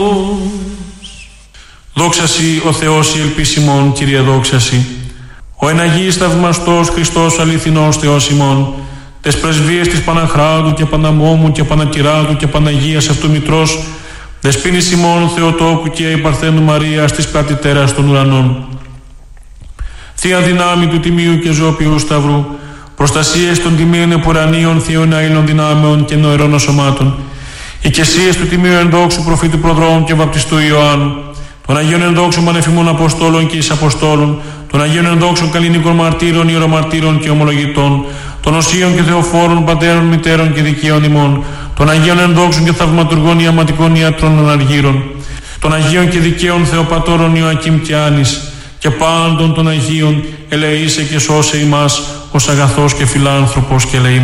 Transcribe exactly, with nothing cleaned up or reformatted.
Δόξασι ο Θεός η ελπίς ημών, Κύριε δόξασι. Ο εν Αγίης θαυμαστός Χριστός αληθινός Θεός ημών, τες πρεσβείες της Παναχράτου και Παναμόμου και Πανακυράτου και Παναγίας αυτού Μητρός, δεσποίνης ημών Θεοτόκου και η Παρθένου Μαρίας της Πρατητέρας των ουρανών. Θεία δυνάμει του Τιμίου και Ζώπιου Σταυρού, προστασίες των τιμίων επουρανίων θείων αήλων δυνάμεων και νοερών σωμάτων, οικεσίες του Τιμίου ενδόξου προφήτου προδρόμου και βαπτιστού Ιωάννου, των Αγίων ενδόξων πανεφημών Αποστόλων και εις Αποστόλων, των Αγίων ενδόξων καλλινικών μαρτύρων, ιερομαρτύρων και ομολογητών, των Οσίων και Θεοφόρων, πατέρων, μητέρων και δικαίων ημών, των Αγίων ενδόξων και θαυματουργών ιαματικών ιατρών αναργύρων, των Αγίων και δικαίων Θεοπατώρων Ιωακήμ και Άνης, και πάντων των Αγίων ελεήσε και σώσε ημάς ως αγαθός και φιλάνθρωπος και ελεήμων.